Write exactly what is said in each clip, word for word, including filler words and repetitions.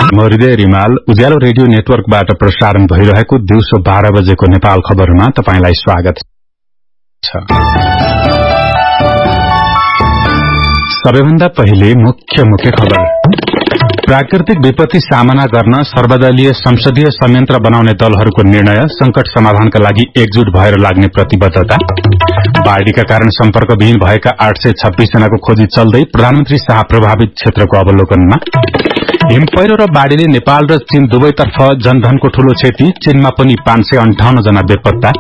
म हृदय रिमाल उज्यालो रेडियो नेटवर्कबाट प्रसारण भइरहेको दिउँसो बाह्र बजेको नेपाल खबरमा तपाईंलाई स्वागत छ। सबैभन्दा पहिले मुख्य मुख्य खबर। प्राकृतिक विपत्ति सामना गर्न सर्वदलीय संसदीय संयन्त्र बनाउने दलहरूको निर्णय, संकट समाधानका लागि एकजुट भएर लाग्ने प्रतिबद्धता। बाढ़ीका कारण सम्पर्कविहीन भएका आठ सय छब्बीस जनाको खोजी चल्दै, प्रधानमन्त्री शाह प्रभावित क्षेत्रको अवलोकनमा। हिम पहिरो र बाढ़ीले नेपाल र चीन दुवैतर्फ जनधनको ठूलो क्षति, चीनमा पनि पाँच सय अन्ठाउन्न जना बेपत्ता।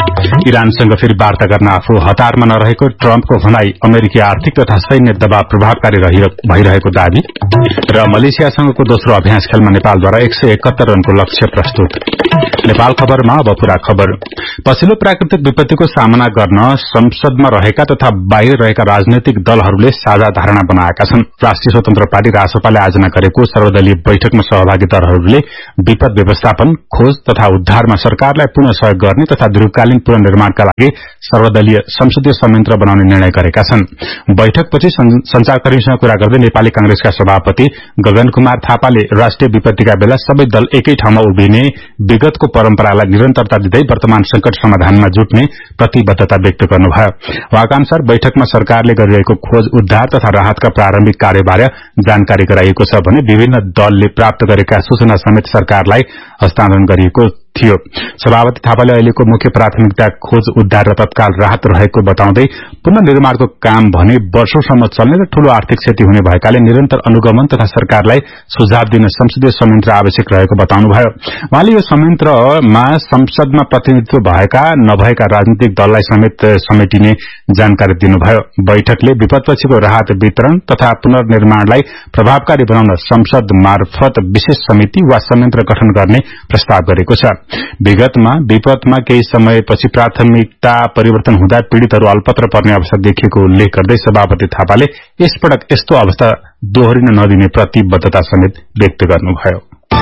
इरानसँग फेरि वार्ता गर्न आफू हतारमा नरहेको ट्रम्पको भनाई, अमेरिकी आर्थिक तथा सैन्य दबाव प्रभावकारी भइरहेको दावी। र मलेसियासँगको दोस्रो अभ्यास खेलमा नेपालद्वारा एक सय एकहत्तर रनको लक्ष्य प्रस्तुत। नेपाल खबरमा अब पूरा खबर। पछिल्लो प्राकृतिक विपत्तिको सामना गर्न संसदमा रहेका तथा बाहिर रहेका राजनैतिक दलहरूले साझा धारणा बनाएका छन्। राष्ट्रिय स्वतन्त्र पार्टी रासोपाले आयोजना गरेको सर्वदलीय बैठकमा सहभागी दलहरूले विपद व्यवस्थापन, खोज तथा उद्धारमा सरकारलाई पुनः सहयोग गर्ने तथा दीर्घकालीन पुनर्निर्माणका लागि सर्वदलीय संसदीय संयन्त्र बनाउने निर्णय गरेका छन्। बैठकपछि संचारकर्मीसँग कुरा गर्दै नेपाली कांग्रेसका सभापति गगन कुमार थापाले राष्ट्रिय विपत्तिका बेला सबै दल एकै ठाउँमा उभिने विगतको परम्परालाई निरन्तरता दिँदै वर्तमान संकट समाधानमा जुट्ने प्रतिबद्धता व्यक्त गर्नुभयो। उहाँका अनुसार बैठकमा सरकारले गरिरहेको खोज, उद्धार तथा राहतका प्रारम्भिक कार्यबारे जानकारी गराइएको छ भने विभिन्न दलले प्राप्त गरेका सूचना समेत सरकारलाई हस्तान्तरण गरिएको थियो। सभापति थापाले अहिलेको मुख्य प्राथमिकता खोज, उद्धार र तत्काल राहत रहेको बताउँदै पुनर्निर्माणको काम भने वर्षौंसम्म चल्ने र ठूलो आर्थिक क्षति हुने भएकाले निरन्तर अनुगमन तथा सरकारलाई सुझाव दिन संसदीय संयन्त्र आवश्यक रहेको बताउनुभयो। उहाँले यो संयन्त्रमा संसदमा प्रतिनिधित्व भएका नभएका राजनीतिक दललाई समेत समेटिने जानकारी दिनुभयो। बैठकले विपदपछिको राहत वितरण तथा पुनर्निर्माणलाई प्रभावकारी बनाउन संसद मार्फत विशेष समिति वा संयन्त्र गठन गर्ने प्रस्ताव गरेको छ। विगतमा विपदमा केही समयपछि प्राथमिकता परिवर्तन हुँदा पीड़ितहरू अल्पत्र पर्ने अवस्था देखिएको उल्लेख गर्दै सभापति थापाले यसपटक यस्तो अवस्था दोहोरिन नदिने प्रतिबद्धता समेत व्यक्त गर्नुभयो।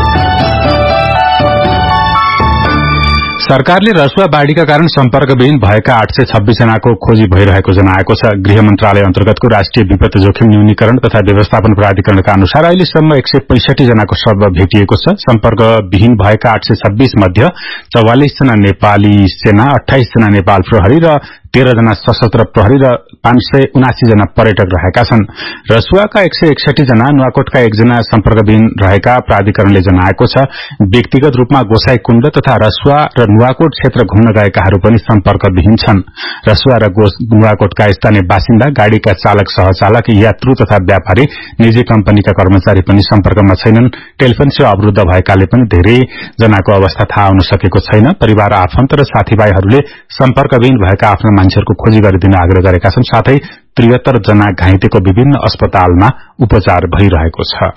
सरकारले रसुवा बाढ़ीका कारण सम्पर्कविहीन भएका आठ सय छब्बीस जनाको खोजी भइरहेको जनाएको छ। गृह मन्त्रालय अन्तर्गतको राष्ट्रिय विपत्ति जोखिम न्यूनीकरण तथा व्यवस्थापन प्राधिकरणका अनुसार अहिलेसम्म एक सय पैंसठी जनाको शव भेटिएको छ। सम्पर्कविहीन भएका आठ सय छब्बीस मध्ये चौवालिस जना नेपाली सेना, अठाइस जना नेपाल प्रहरी र तेह्र जना सशस्त्र प्रहरी र पाँच सय उनासी जना पर्यटक रहेका छन्। रसुवाका एक सय एकसठी जना, नुवाकोटका एकजना सम्पर्कविहीन रहेका प्राधिकरणले जनाएको छ। व्यक्तिगत रूपमा गोसाईकुण्ड तथा रसुवा र नुवाकोट क्षेत्र घुम्न गएकाहरू पनि सम्पर्कविहीन छन्। रसुवा र नुवाकोटका स्थानीय बासिन्दा, गाड़ीका चालक, सहचालक, यात्रु तथा व्यापारी, निजी कम्पनीका कर्मचारी पनि सम्पर्कमा छैनन्। टेलिफोन सेवा अवरुद्ध भएकाले पनि धेरै जनाको अवस्था थाहा हुन सकेको छैन। परिवार, आफन्त र साथीभाइहरूले सम्पर्कविहीन भएका आफ्ना मानिसहरूको खोजी गरिदिन आग्रह गरेका छन्। साथै त्रिहत्तर जना घाइतेको विभिन्न अस्पतालमा उपचार भइरहेको छ।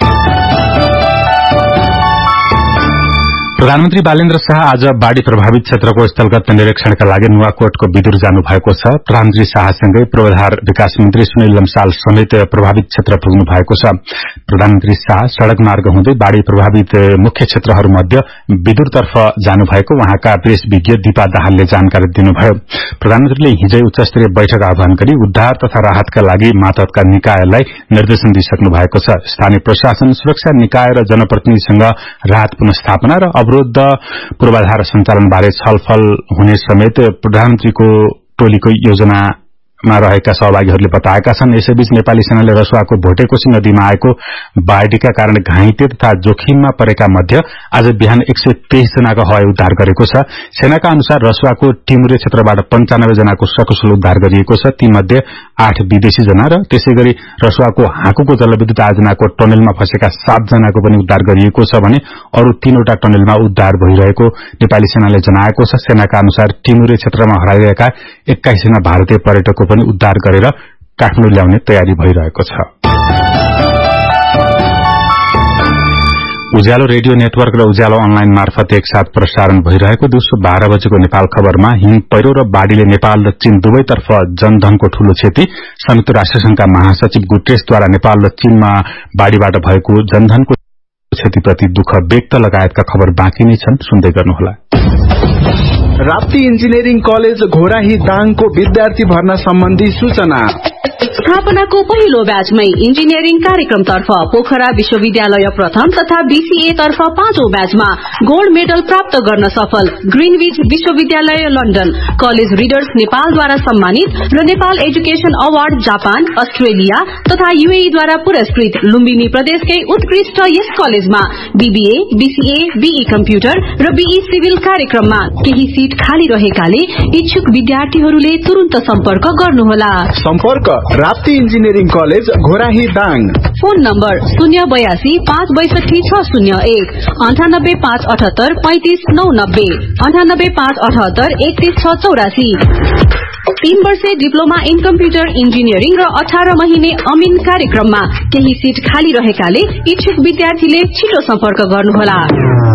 प्रधानमन्त्री बालेन्द्र शाह आज बाढ़ी प्रभावित क्षेत्रको स्थलगत निरीक्षणका लागि नुवाकोटको विदुर जानु भएको छ। प्रधानमन्त्री शाहसँगै पूर्वाधार विकास मन्त्री सुनिल लम्साल समेत प्रभावित क्षेत्र पुग्नु भएको छ। प्रधानमन्त्री शाह सड़क मार्ग हुँदै बाढ़ी प्रभावित मुख्य क्षेत्रहरूमध्ये विदुरतर्फ जानु भएको उहाँका प्रेस विज्ञ दीपा दाहालले जानकारी दिनुभयो। प्रधानमन्त्रीले हिजै उच्चस्तरीय बैठक आह्वान गरी उद्धार तथा राहतका लागि मातहतका निकायलाई निर्देशन दिइसक्नु भएको छ। स्थानीय प्रशासन, सुरक्षा निकाय र जनप्रतिनिधिसँग राहत पुनस्थापना र अवरुद्ध पूर्वाधार सञ्चालनबारे छलफल हुने समेत प्रधानमन्त्रीको टोलीको योजनामा रहेका सहभागीहरूले बताएका छन्। यसैबीच नेपाली सेनाले रसुवाको भोटेकोशी नदीमा आएको बाढ़ीका कारण घाइते तथा जोखिममा परेका मध्ये आज बिहान एक सय तेइस जनाको हवाई उद्धार गरेको छ। सेनाका अनुसार रसुवाको टिमुरे क्षेत्रबाट पञ्चानब्बे जनाको सकुशल उद्धार गरिएको छ। तीमध्ये आठ विदेशी जना र त्यसैगरी रसुवाको हाकुको जलविद्युत आयोजनाको टनेलमा फँसेका सात जनाको पनि उद्धार गरिएको छ भने अरू तीनवटा टनेलमा उद्धार भइरहेको नेपाली सेनाले जनाएको छ। सेनाका अनुसार टिमुरे क्षेत्रमा हराइरहेका एक्काइस जना भारतीय पर्यटकको पनि उद्धार गरेर काठमाडौँ ल्याउने तयारी भइरहेको छ। उज्यालो रेडियो नेटवर्क र उज्यालो अनलाइन मार्फत एकसाथ प्रसारण भइरहेको दिउँसो बाह्र बजेको नेपाल खबरमा हिम पहिरो र बाढ़ीले नेपाल र चीन दुवैतर्फ जनधनको ठूलो क्षति, संयुक्त राष्ट्रसंघका महासचिव गुटेरेसद्वारा नेपाल र चीनमा बाढ़ीबाट भएको जनधनको क्षतिप्रति दुःख व्यक्त लगायतका खबर बाँकी नै छन्। सुन्दै गर्नुहोला। राप्ती इन्जिनियरिङ कलेज घोराही दाङको विद्यार्थी भर्ना सम्बन्धी सूचना। स्थापनाको पहिलो ब्याचमै इन्जिनियरिङ कार्यक्रमतर्फ पोखरा विश्वविद्यालय प्रथम तथा बीसीए तर्फ पाँचौं ब्याचमा गोल्ड मेडल प्राप्त गर्न सफल ग्रीनविच विश्वविद्यालय लन्डन, कलेज रिडर्स नेपालद्वारा सम्मानित र Nepal education award Japan, Australia तथा यूएई द्वारा पुरस्कृत लुम्बिनी प्रदेशकै उत्कृष्ट यस कलेजमा बीबीए, बीसीए, बीई कम्प्युटर र बीई सिभिल कार्यक्रममा केही सीट खाली रहेकाले इच्छुक विद्यार्थीहरूले तुरुन्त सम्पर्क गर्नुहोला। सम्पर्क Rapti engineering college Ghorahi Dang. Phone number शून्य बयासी पाँच बैसठी छ शून्य एक अन्ठानब्बे पाँच अठहत्तर पैंतिस नौ नब्बे अन्ठानब्बे पाँच अठहत्तर एकतीस छ चौरासी। तीन वर्षे डिप्लोमा इन कम्प्युटर इन्जिनियरिङ र अठार महिने अमिन कार्यक्रममा केही सीट खाली रहेकाले इच्छुक विद्यार्थीले छिटो सम्पर्क गर्नुहोला।